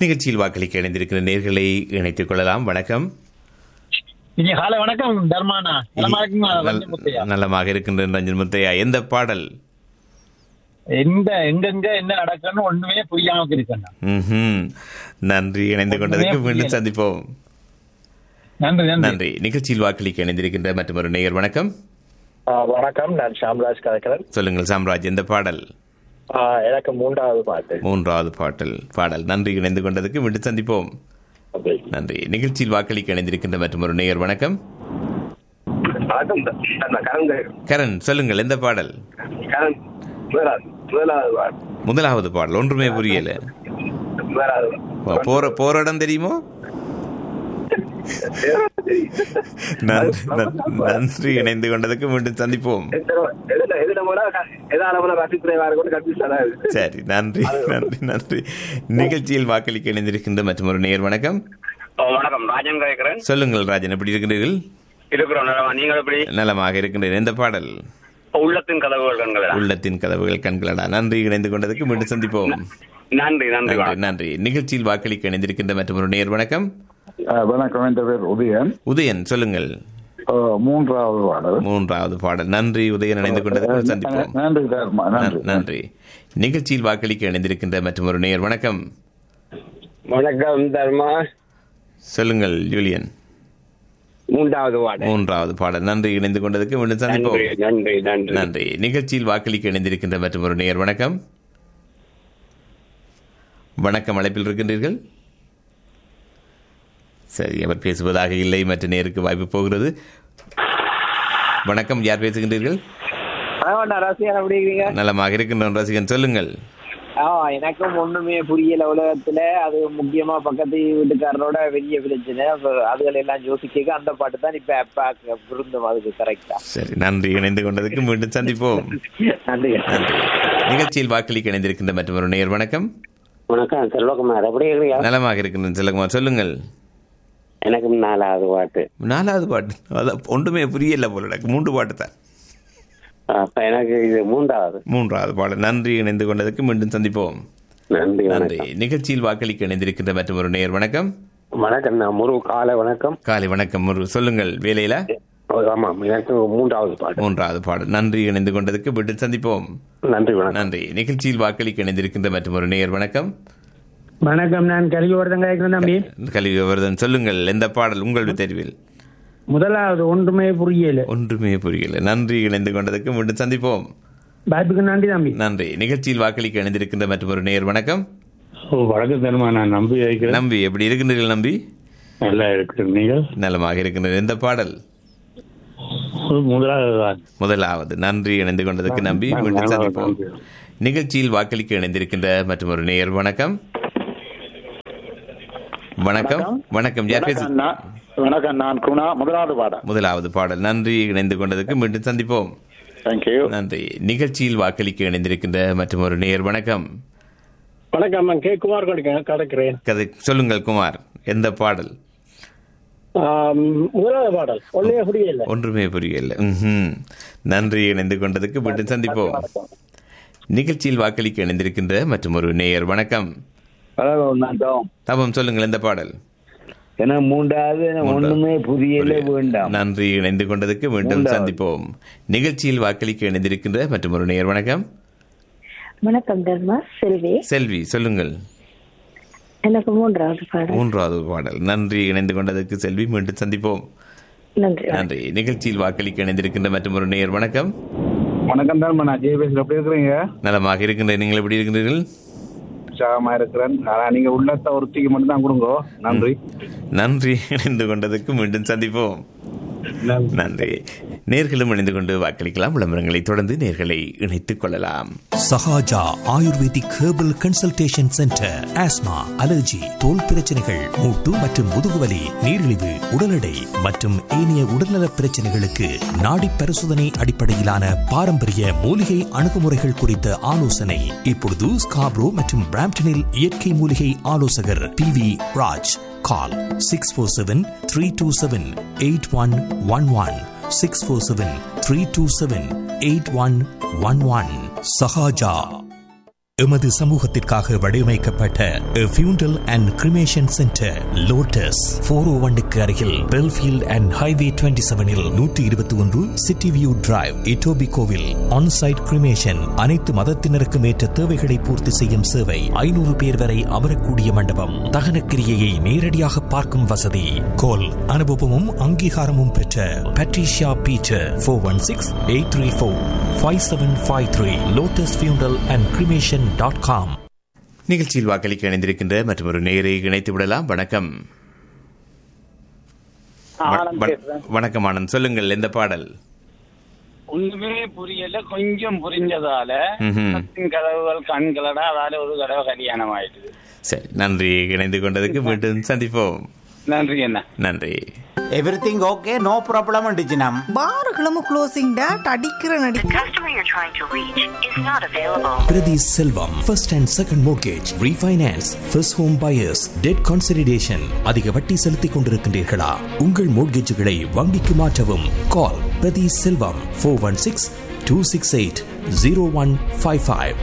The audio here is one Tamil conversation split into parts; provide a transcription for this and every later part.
நிகழ்ச்சியில் வாக்களிக்க இணைந்திருக்கிற நேர்களை இணைத்துக் கொள்ளலாம். வணக்கம். காலை வணக்கம் தர்மானா. நலமாக இருக்கின்ற ரஞ்சன் முத்தையா. எந்த பாடல்? எங்கெங்க என்ன நடக்கணும் ஒண்ணுமே புரியாம இருக்கேன். நன்றி, இணைந்து கொண்டதற்கு மீண்டும் சந்திப்போம். நன்றி. நிகழ்ச்சியில் வாக்களிக்க இணைந்திருக்கின்ற மற்றொரு நேயர். வணக்கம். வணக்கம், நான் ஷாம்ராஜ் கலக்கிறேன். சொல்லுங்கள் சாம்ராஜ், எந்த பாடல்? எனக்கு மூன்றாவது பாடல். நன்றி, இணைந்து கொண்டதற்கு மீண்டும் சந்திப்போம். நன்றி. நிகழ்ச்சியில் வாக்களிக்க இணைந்திருக்கின்ற மற்றொரு நேயர். வணக்கம். கரண், சொல்லுங்கள், எந்த பாடல்? முதலாவது பாடல். ஒன்றுமே புரியல. போற இடம் தெரியுமோ? நன்றி, இணைந்து கொண்டதுக்கு மீண்டும் சந்திப்போம். சரி, நன்றி. நிகழ்ச்சியில் வாக்களிக்க இணைந்திருக்கின்ற மற்றொரு நேயர். வணக்கம். வணக்கம், ராஜன் கேட்கிறேன். சொல்லுங்கள் ராஜன், எப்படி இருக்கிறீர்கள்? நீங்கள் எப்படி? நலமாக இருக்கின்றேன். எந்த பாடல்? உள்ளத்தின் கதவுகள் கண்களடா. நன்றி, இணைந்து கொண்டதுக்கு மீண்டும் சந்திப்போம். நன்றி. நிகழ்ச்சியில் வாக்களிக்க இணைந்திருக்கின்ற மற்றொரு நேயர். வணக்கம். வணக்கம், என் பேர் உதயன். சொல்லுங்கள். மூன்றாவது பாடல். நன்றி உதயன், இணைந்து கொண்டதுக்கு சந்திப்போம். நன்றி. நிகழ்ச்சியில் வாக்களிக்க இணைந்திருக்கின்ற மற்றொரு நேயர். வணக்கம். வணக்கம் தர்மா. சொல்லுங்கள் ஜூலியன். மூன்றாவது பாடல். நன்றி, இணைந்து கொண்டதுக்கு மீண்டும் சந்திப்போம். நன்றி. நிகழ்ச்சியில் வாக்களிக்க இணைந்திருக்கின்ற மற்றொரு நேயர். வணக்கம். அழைப்பில் இருக்கின்றீர்கள். சரி, அவர் பேசுவதாக இல்லை. மற்ற நேருக்கு வாய்ப்பு போகிறது. வணக்கம், யார் பேசுகின்றீர்கள்? நலமாக இருக்கின்றோம் ரசிகன், சொல்லுங்கள். எனக்கும் ஒண்ணுமே புரியல உலகத்துல. அது முக்கியமா பக்கத்து வீட்டுக்காரரோட பெரிய பிரச்சனை. அதுகள் எல்லாம் யோசிக்க அந்த பாட்டு தான் இப்ப விருந்தம். அதுக்கு கரெக்டா? சரி, நன்றி, இணைந்து கொண்டதுக்கு மீண்டும் சந்திப்போம். நன்றி. நிகழ்ச்சியில் வாக்களிக்க இணைந்திருக்கின்ற மற்றொரு நேயர். வணக்கம். வணக்கம், செல்வகுமார். எப்படி இருக்கீங்க? நலமாக இருக்கின்றேன் செல்வகுமார், சொல்லுங்கள். எனக்கு நாலாவது பாட்டு. அதான் ஒன்றுமே புரியல போல. எனக்கு 3 பாட்டு தான். எனக்கு இது மூன்றாவது பாடல். நன்றி, இணைந்து கொண்டதற்கு மீண்டும் சந்திப்போம். நன்றி. நிகழ்ச்சியில் வாக்களிக்க இணைந்திருக்கின்ற மற்றொரு நேயர். வணக்கம். வணக்கம், நான் முரு. காலை வணக்கம் முரு, சொல்லுங்கள். வேலையில? ஆமாம், எனக்கு மூன்றாவது பாடல். நன்றி, இணைந்து கொண்டதற்கு மீண்டும் சந்திப்போம். நன்றி. நிகழ்ச்சியில் வாக்களிக்க இணைந்திருக்கின்ற மற்றொரு நேயர். வணக்கம். வணக்கம், நான் கலிவர்தன் கேட்கிறேன் தம்பி. கலிவர்தன், சொல்லுங்கள், எந்த பாடல் உங்கள் தெரிவில்? முதலாவது. ஒன்றுமே புரியல. நன்றி, இணைந்து கொண்டதற்கு மீண்டும் சந்திப்போம். வாய்ப்புக்கு நன்றி தம்பி. நன்றி. நிகழ்ச்சியில் வாக்களிக்க இணைந்திருக்கின்ற மற்றொரு நேயர். வணக்கம். வணக்கம் தர்மா, நான் நம்பி, எப்படி இருக்கின்றீர்கள்? நம்பி, நல்லா இருக்கிறேன். நீங்கள்? நலமாக இருக்கின்றது. எந்த பாடல்? முதலாவது. நன்றி, இணைந்து கொண்டதற்கு நம்பி, மீண்டும் சந்திப்போம். நிகழ்ச்சியில் வாக்களிக்க இணைந்திருக்கின்ற மற்றொரு நேயர். வணக்கம். யார் பேச? வணக்கம், நான் குணா. முதலாவது பாடல். நன்றி, இணைந்து கொண்டதற்கு மீண்டும் சந்திப்போம். நன்றி. நிகழ்ச்சியில் வாக்களிக்க இணைந்திருக்கின்ற மற்றொரு நேயர். வணக்கம். குமார் கிடைக்கிறேன். சொல்லுங்கள் குமார், எந்த பாடல்? முதலாவது பாடல். ஒன்றுமே புரியல. நன்றி, இணைந்து கொண்டதற்கு மீண்டும் சந்திப்போம். நிகழ்ச்சியில் வாக்களிக்க இணைந்திருக்கின்ற மற்றொரு நேயர். வணக்கம். தபம், சொல்லுங்கள், எந்த பாடல்? ஒண்ணுமே புரியல. நன்றி, இணைந்து கொண்டதுக்கு மீண்டும் சந்திப்போம். நிகழ்ச்சியில் வாக்களிக்க இணைந்திருக்கின்ற மற்றொரு நேயர். வணக்கம். தர்மா. செல்வி, சொல்லுங்கள். எனக்கு மூன்றாவது பாடல். நன்றி, இணைந்து கொண்டதற்கு செல்வி, மீண்டும் சந்திப்போம். நன்றி. நிகழ்ச்சியில் வாக்களிக்க இணைந்திருக்கின்ற மற்றொரு நேயர். வணக்கம். தர்மா, நான் ஜெயபேஸ். எப்படி இருக்கிறீங்க? நலமாக இருக்கின்றேன். நீங்கள் எப்படி இருக்கிறீர்கள்? இருக்கிறேன். நீங்க உள்ளத்தை ஒருத்திக்கு மட்டும் தான் கொடுங்க. நன்றி, இணைந்து கொண்டதற்கு மீண்டும் சந்திப்போம். நன்றி. நேர்களும் இணைந்து கொண்டு வாக்களிக்கலாம். விளம்பரங்களை தொடர்ந்து நேர்களை இணைத்துக் கொள்ளலாம். Sahaja ayurvedic herbal consultation centre. Asthma, allergy, தோல் பிரச்சனைகள், மூட்டு மற்றும் முதுகுவலி, நீரிழிவு, உடல் எடை மற்றும் ஏனைய உடல்நல பிரச்சனைகளுக்கு நாடி பரிசோதனை அடிப்படையிலான பாரம்பரிய மூலிகை அணுகுமுறைகள் குறித்த ஆலோசனை இப்பொழுது ஸ்காப்ரோ மற்றும் பிராம்டனில் இயற்கை மூலிகை ஆலோசகர் PV ராஜ். கால் 647-327-8111 647-327-8111. சஹாஜா. எமது சமூகத்திற்காக வடிவமைக்கப்பட்ட ஃபியூண்டல் அண்ட் கிரிமேஷன் சென்டர் லோட்டஸ் 401க்கு அருகில் Belfield and highway 27இல் 121 city view drive இட்டோபிகோவில் on-site cremation அனைத்து மதத்தினருக்கும் ஏற்ற தேவைகளை பூர்த்தி செய்யும் சேவை 500 பேர் வரை அமரக்கூடிய மண்டபம் தகனக்கிரியையை நேரடியாக பார்க்கும் வசதி கோல் அனுபவமும் அங்கீகாரமும் பெற்ற பட்ரிஷியா பீட்டர் 416-834-5753 லோட்டஸ் ஃபியூண்டல் அண்ட் கிரிமேஷன் நிகழ்ச்சியில் வாக்களிக்க இணைந்திருக்கின்ற மற்றும் ஒரு நேரை இணைத்து விடலாம். வணக்கம். வணக்கம் ஆனந்த், சொல்லுங்கள் எந்த பாடல்? ஒண்ணுமே புரியல, கொஞ்சம் புரிஞ்சதால கதவுகள் கண்களடா, அதால ஒரு தடவை கல்யாணம் ஆயிடுது. சரி, நன்றி இணைந்து கொண்டதுக்கு. மீண்டும் சந்திப்போம். நன்றி அண்ணா. நன்றி. Everything okay, no problem இருந்துச்சுனாம். பாருகளும் closing date அடிக்கிற நடி. The customer you're trying to reach is not available. Priti Selvam, first and second mortgage, refinance, first home buyers, debt consolidation. அதிக வட்டி செலுத்திக் கொண்டிருக்கின்றீர்களா? உங்கள் மோட்கேஜுகளை வங்கிக்கு மாற்றவும். Call Priti Selvam 416-268-0155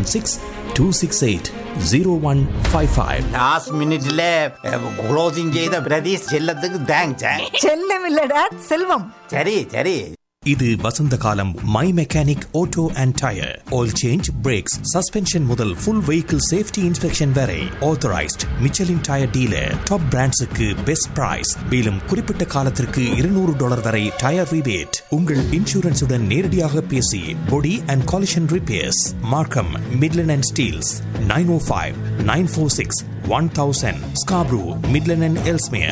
416-268-0155. லாஸ்ட் மினிட்ல க்ளோசிங் செய்த பிரதீஷ் செல்லத்துக்கு தேங்க்ஸ். செல்லம் இல்ல டேட், செல்வம். சரி சரி. இது வசந்த காலம். My mechanic auto and tyre oil change, breaks, suspension முதல் ஃபுல் வெஹிக்கிள் சேஃப்டி இன்ஸ்பெக்ஷன் வரை authorised Michelin tyre dealer. Top பிராண்ட்ஸுக்கு best price. மேலும் குறிப்பிட்ட காலத்திற்கு $200 வரை டயர் ரிபேட். உங்கள் இன்சூரன்ஸுடன் நேரடியாக பேசி பொடி அண்ட் காலிஷன் ரிப்பேர்ஸ். மார்க்கம், Midland and Steeles 905-946-1000. Scarborough, Midland and Ellesmere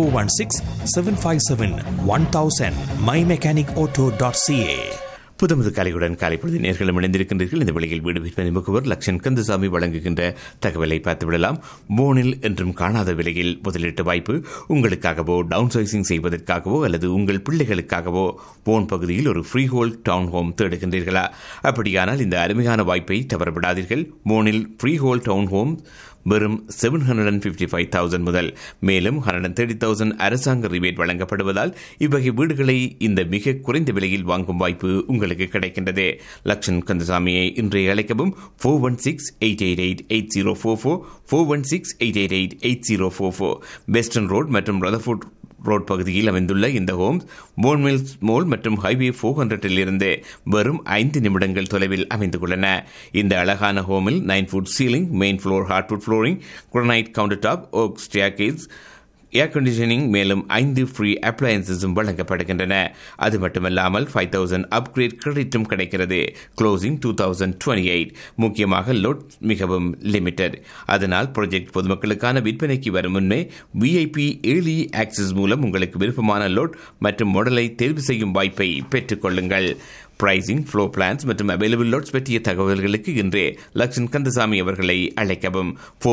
416-757-1000. mymechanicauto.ca. புதுமது காலையுடன் காலைப்பொழுது நேர்களும் இணைந்திருக்கின்றீர்கள். இந்த வேளையில் வீடு விற்பனை முகவர் லக்ஷன் கந்தசாமி வழங்குகின்ற தகவலை பார்த்துவிடலாம். போனில் என்றும் காணாத விலையில் முதலீட்டு வாய்ப்பு. உங்களுக்காகவோ டவுன் சைசிங் செய்வதற்காகவோ அல்லது உங்கள் பிள்ளைகளுக்காகவோ போன் பகுதியில் ஒரு ஃப்ரீ ஹோல் டவுன் ஹோம் தேடுகின்றீர்களா? அப்படியானால் இந்த அருமையான வாய்ப்பை தவறவிடாதீர்கள். போனில் ஃப்ரீ ஹோல் டவுன் ஹோம் வெறும் 755,000 முதல், மேலும் 130,000 அரசாங்க ரிபேட் வழங்கப்படுவதால் இவ்வகை வீடுகளை இந்த மிக குறைந்த விலையில் வாங்கும் வாய்ப்பு உங்களுக்கு கிடைக்கின்றது. லக்ஷன் கந்தசாமியை இன்றைய அழைக்கவும். 416-888-8044 416-888-8044. வெஸ்டர்ன் ரோட் மற்றும் ரதர்ஃபோர்ட் ரோட் பகுதியில் அமைந்துள்ள இந்த ஹோம்ஸ் போன்மில்ஸ் மோல் மற்றும் ஹைவே 400 இருந்து வெறும் 5 நிமிடங்கள் தொலைவில் அமைந்துள்ளன. இந்த அழகான ஹோமில் 9 food ceiling, main floor hardwood flooring, granite counter top, okay staircase, air conditioning, மேலும் 5 ஃப்ரீ அப்ளையன்சஸும் வழங்கப்படுகின்றன. அது மட்டுமல்லாமல் 5,000 அப்கிரேட் கிரெடிட்டும் கிடைக்கிறது. க்ளோசிங் 2028. முக்கியமாக லோட் மிகவும் லிமிடெட். அதனால் ப்ராஜெக்ட் பொதுமக்களுக்கான விற்பனைக்கு வரும் முன்னே VIP ஏர்லி ஆக்சஸ் மூலம் உங்களுக்கு விருப்பமான லோட் மற்றும் மாடலை தேர்வு செய்யும் வாய்ப்பை பெற்றுக் கொள்ளுங்கள். பிரைசிங், ஃப்ளோ பிளான்ஸ் மற்றும் அவைலபிள் லோட்ஸ் பற்றிய தகவல்களுக்கு இன்றே லக்ஷன் கந்தசாமி அவர்களை அழைக்கவும்.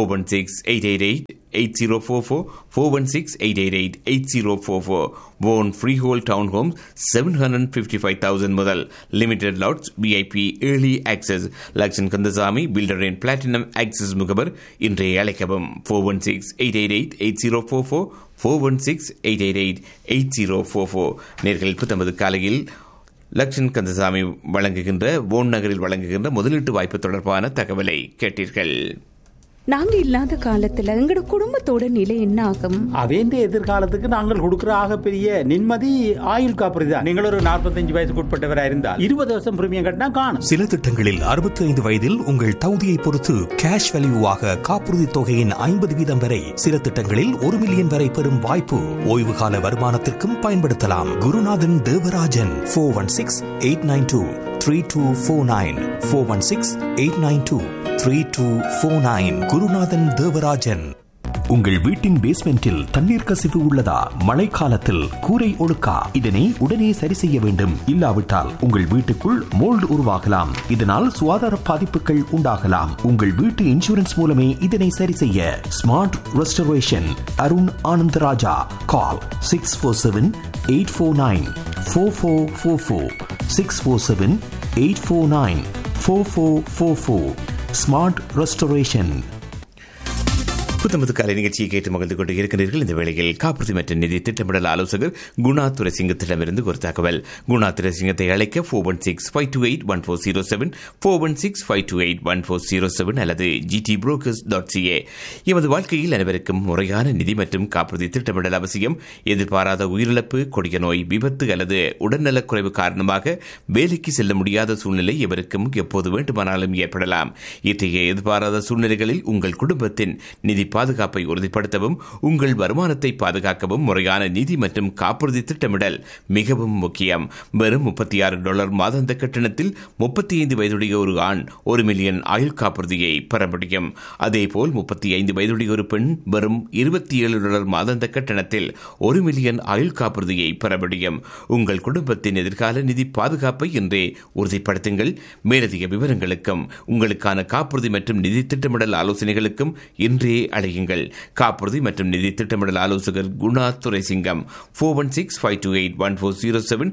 416-888-8044 416-888-8044. Own free whole down home 755,000 முதல். Limited lots, VIP early access. Lakshan Kandasamy filter இன் பிளாட்டினம் ஆக்சஸ் முகவர். இன்றே அழைக்கவும். 416-888-8044 416-888-8044. நேர்கள் புத்தமது காலையில் லக்ஷன் கந்தசாமி வழங்குகின்ற போன் நகரில் வழங்குகின்ற முதலீட்டு வாய்ப்பு தொடர்பான தகவலை கேட்டீர்கள். நாங்க இல்லாத காலத்துல எங்கட குடும்பத்தோட நிலை என்ன ஆகும்? அவேண்ட எதிர்காலத்துக்கு நாங்கள் கொடுக்கிற ஆக பெரிய நிம்மதி ஆயுள் காப்பீடு தான். நீங்கள் ஒரு 45 வயசுக்கு உட்பட்டவராக இருந்தால் 20 வருஷம் பிரீமியம் கட்டினா காணும். சில திட்டங்களில் 65 வயதில் உங்கள் தகுதியை பொறுத்து கேஷ் வேல்யூவாக காப்புறுதி தொகையின் 50% வரை, சில திட்டங்களில் 1 மில்லியன் வரை பெறும் வாய்ப்பு. ஓய்வு கால வருமானத்திற்கும் பயன்படுத்தலாம். குருநாதன் தேவராஜன் 416-892-3249 416-892-3249. குருநாதன் தேவராஜன். உங்கள் வீட்டின் பேஸ்மெண்டில் தண்ணீர் கசிவு உள்ளதா? மழைக்காலத்தில் கூரை ஒழுக்கா? இதனை உடனே சரி செய்ய வேண்டும். இல்லாவிட்டால் உங்கள் வீட்டுக்குள் மோல்டு உருவாகலாம். இதனால் சுகாதார பாதிப்புகள் உண்டாகலாம். உங்கள் வீட்டு இன்சூரன்ஸ் மூலமே இதனை சரி செய்ய. Smart restoration, Arun Anandaraja. கால் 647-849-4444 647-849-4444. Smart restoration. புத்தமது காலை நிகழ்ச்சியை கேட்டு மகிழ்ந்து கொண்டு இருக்கிறீர்கள். இந்த வேளையில் காப்புறுதி மற்றும் நிதி திட்டமிடல் ஆலோசகர் குணா துரைசிங்கத்திடமிருந்து ஒரு தகவல். குணா துரைசிங்கத்தை அழைக்க 416-528-1407 416-528-1407 அல்லது gtbrokers.ca. எமது வாழ்க்கையில் அனைவருக்கும் முறையான நிதி மற்றும் காப்புறுதி திட்டமிடல் அவசியம். எதிர்பாராத உயிரிழப்பு, கொடிய நோய், விபத்து அல்லது உடல்நலக்குறைவு காரணமாக வேலைக்கு செல்ல முடியாத சூழ்நிலை எவருக்கும் எப்போது வேண்டுமானாலும் ஏற்படலாம். இத்தகைய எதிர்பாராத சூழ்நிலைகளில் உங்கள் குடும்பத்தின் நிதி பாதுகாப்பை உறுதிப்படுத்தவும் உங்கள் வருமானத்தை பாதுகாக்கவும் முறையான நிதி மற்றும் காப்புறுதி திட்டமிடல் மிகவும் முக்கியம். வெறும் $36 மாதாந்த கட்டணத்தில் 35 வயதுடைய ஒரு ஆண் $1 மில்லியன் ஆயுள் காப்புறுதியை பெற முடியும். அதேபோல் 35 வயதுடைய ஒரு பெண் வெறும் $27 மாதாந்த கட்டணத்தில் $1 மில்லியன் ஆயுள் காப்புறுதியை பெற முடியும். உங்கள் குடும்பத்தின் எதிர்கால நிதி பாதுகாப்பை இன்றே உறுதிப்படுத்துங்கள். மேலதிக விவரங்களுக்கும் உங்களுக்கான காப்புறுதி மற்றும் நிதி திட்டமிடல் ஆலோசனைகளுக்கும் இன்றே அழையுங்கள். காப்புறுதி மற்றும் நிதி திட்டமிடல் ஆலோசகர் குணா துரைசிங்கம் 416-528-1407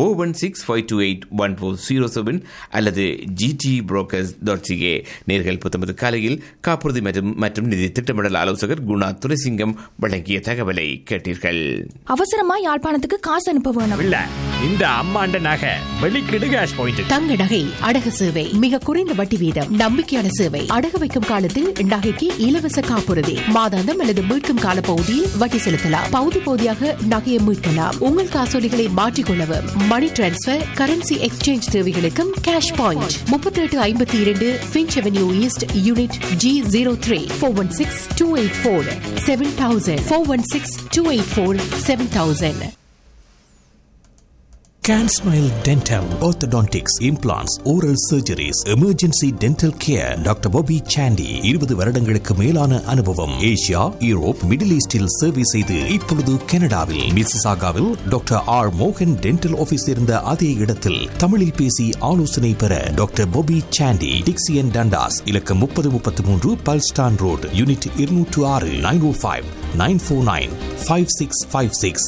416-528-1407 அல்லது gtbrokers.ca. நேர்கள் புத்தமது காலையில் காப்புறுதி மற்றும் நிதி திட்டமிடல் ஆலோசகர் குணா துரைசிங்கம் வழங்கிய தகவலை கேட்டீர்கள். அவசரமா யாழ்ப்பாணத்துக்கு காசு அனுப்ப வேணும். இல்ல, இந்த அம்மாண்ட நகை வெளிக்கிடு கேஷ் பாயிண்ட். தங்க நகை அடகு சேவை மிக குறைந்த வட்டி வீதம், நம்பிக்கையான சேவை. அடகு வைக்கும் காலத்தில் நகைக்கு இலவச காப்புறுதி, மாதாந்தம் அல்லது மீட்கும் கால பகுதியில் வட்டி செலுத்தலாம். பகுதி பகுதியாக நகையை மீட்கலாம். உங்கள் காசோலைகளை மாற்றிக்கொள்ளவும், மணி டிரான்ஸ்பர், கரன்சி எக்ஸ்சேஞ்ச் தேவைகளுக்கும் cash point. 3852 Finch Avenue East Unit G03 416-284-7000 416-284-7000. CanSmile Dental, Orthodontics, Implants, Oral Surgeries, Emergency Dental Care. Doctor Bobby Chandy 20 வருடங்களுக்கு மேலான அனுபவம். ஏசியா, யூரோப், மிடில் ஈஸ்டில் சர்வீஸ் செய்து இப்பொழுது கனடாவில் மிசிசாகாவில் டாக்டர் ஆர் மோகன் டென்டல் ஆபீஸ் இருந்த அதே இடத்தில் தமிழில் பேசி ஆலோசனை பெற டாக்டர் பாபி சாண்டி, டிக்சியன் டண்டாஸ், இலக்கம் 3033 பல்ஸ்டான் road, unit 206 905-949-5656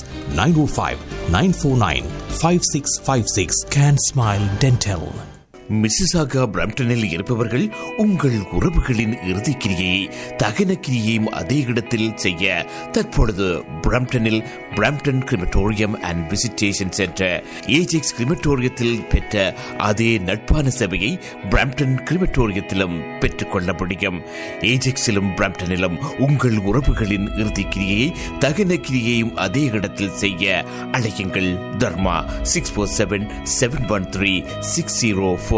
905-949-5656. CanSmile Dental. Mississauga பிரம்டனில் இருப்பவர்கள் உங்கள் உறவுகளின் இறுதிக்கிரியை தகன கிரியையும் அதே இடத்தில் செய்ய தற்பொழுது பிரம்டனில் Brampton crematorium and visitation centre Ajax கிரிமட்டோரியத்தில் பெற்ற அதே நட்பான சேவையை பிரம்டன் கிரிமட்டோரியத்திலும் பெற்றுக்கொள்ள முடியும். ஏஜெக்ஸிலும் பிரம்டனிலும் உங்கள் உறவுகளின் இறுதிக்கிரியை தகன கிரியையும் அதே இடத்தில் செய்ய அழையுங்கள். தர்மா 647-713-6049.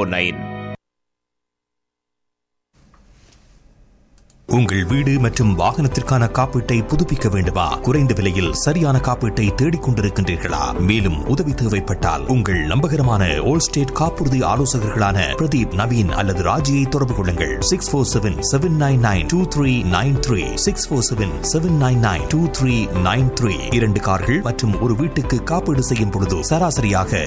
உங்கள் வீடு மற்றும் வாகனத்திற்கான காப்பீட்டை புதுப்பிக்க வேண்டுமா? குறைந்த விலையில் சரியான காப்பீட்டை தேடிக் கொண்டிருக்கின்றீர்களா? மேலும் உதவி தேவைப்பட்டால் உங்கள் நம்பகரமான ஓல் ஸ்டேட் காப்புறுதி ஆலோசகர்களான பிரதீப், நவீன் அல்லது ராஜியை தொடர்பு கொள்ளுங்கள். 647-799-2393 647-799-2393. 2 கார்கள் மற்றும் ஒரு வீட்டுக்கு காப்பீடு செய்யும் பொழுது சராசரியாக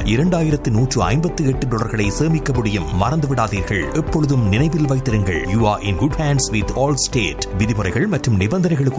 $2158 சேமிக்க முடியும். மறந்து விடாதீர்கள். எப்பொழுதும் நினைவில் வைத்திருங்கள், you are in good hands with Allstate. விதிமுறைகள் மற்றும் நிபந்தனைகளுக்கு